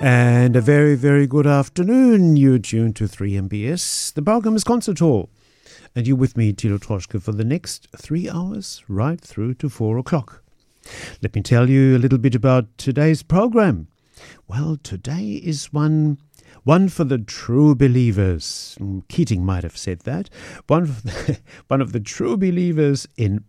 And a very, very good afternoon. You're tuned to 3MBS. The program is Concert Hall. And you're with me, Tilo Troschke, for the next 3 hours, right through to 4 o'clock. Let me tell you a little bit about today's program. Well, today is one for the true believers. Keating might have said that. One of the true believers in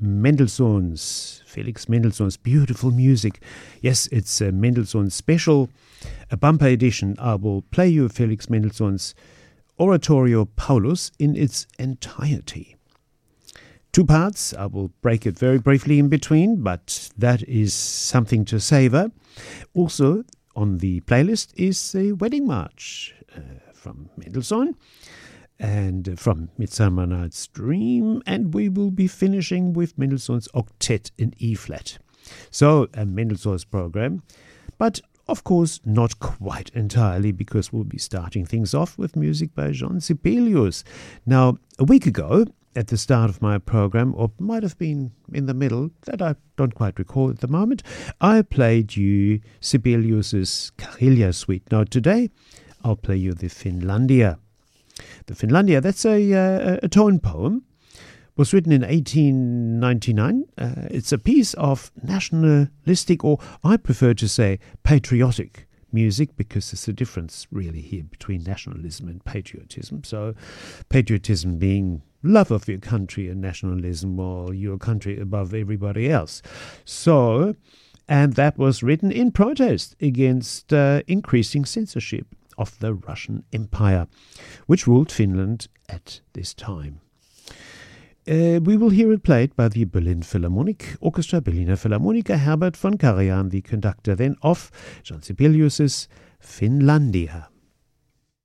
Felix Mendelssohn's beautiful music. Yes, it's a Mendelssohn special, a bumper edition. I will play you Felix Mendelssohn's Oratorio Paulus in its entirety. 2 parts. I will break it very briefly in between, but that is something to savor. Also, on the playlist is a wedding march from Mendelssohn and from Midsummer Night's Dream, and we will be finishing with Mendelssohn's Octet in E-flat. So, a Mendelssohn's program, but of course not quite entirely, because we'll be starting things off with music by Jean Sibelius. Now, a week ago, at the start of my program, or might have been in the middle, that I don't quite recall at the moment, I played you Sibelius's Karelia Suite. Now today, I'll play you the Finlandia. The Finlandia, that's a tone poem. Was written in 1899. It's a piece of nationalistic, or I prefer to say patriotic music, because there's a difference really here between nationalism and patriotism. So patriotism being love of your country, and nationalism, well, your country above everybody else. So, and that was written in protest against increasing censorship of the Russian Empire, which ruled Finland at this time. We will hear it played by the Berlin Philharmonic Orchestra, Berliner Philharmoniker, Herbert von Karajan, the conductor then of Jean Sibelius's Finlandia.